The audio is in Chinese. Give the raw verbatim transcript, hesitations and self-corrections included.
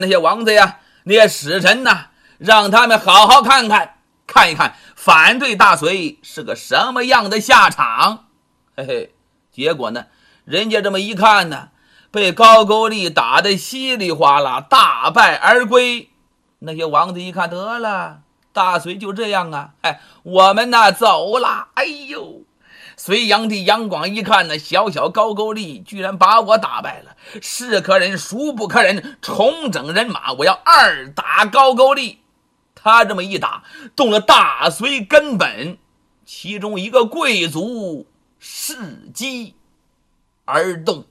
那些王子呀，那些使臣呐，让他们好好看看看一看反对大隋是个什么样的下场。嘿嘿，结果呢，人家这么一看呢，被高句丽打得稀里哗啦，大败而归。那些王子一看，得了，大隋就这样啊，哎，我们呢走了。哎呦，隋炀帝杨广一看呢，小小高句丽居然把我打败了，是可忍孰不可忍，重整人马，我要二打高句丽。他这么一打，动了大隋根本，其中一个贵族伺机而动。